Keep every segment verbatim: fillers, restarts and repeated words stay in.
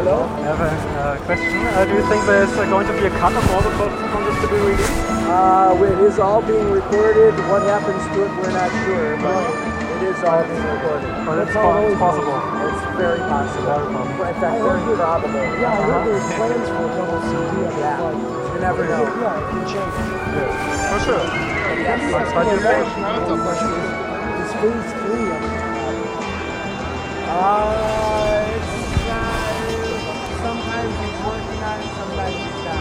Hello? I have a uh, question. Uh, do you think there's uh, going to be a cut of all the songs to be released? Uh, it is all being recorded. What happens to it, we're not sure, but it is all being recorded. But it's, po it's possible. It's very possible. Very possible. In fact, very probable. Yeah, I heard there's plans for a double C D. Yeah, you never know. Yeah, it can change. Yeah, for sure. Yes. But, but you think? It's phase three. Uh, it's, uh, sometimes he's working on it, sometimes he's not.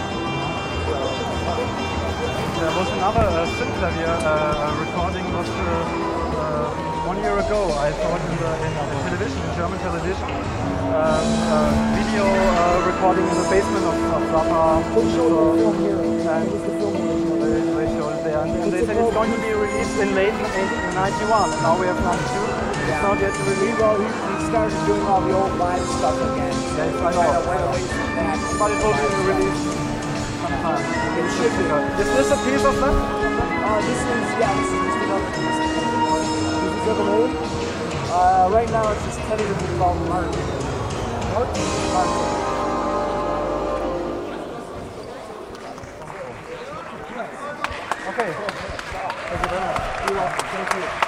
There was another uh, synth-clavier uh, recording was uh, uh, one year ago. I saw it in the, in the television, in German television. Um, uh, video uh, recording in the basement of, of Zappa. They showed the film here. And It was the film they, they showed it there. And, and they said it's going to be released in late ninety-one. And now we have ninety-two. It's not yet released. Well, he, he started doing all the old live stuff again. Yes, I Kind know. of went away from that. But it will be released sometime. It should be. Is this a piece of that? Uh, this is, yeah, this is just another piece. Is it seven eight? Uh, right now it's just tentatively called Mark. Mark? Mark. Okay. Thank you very much. You're welcome. Thank you.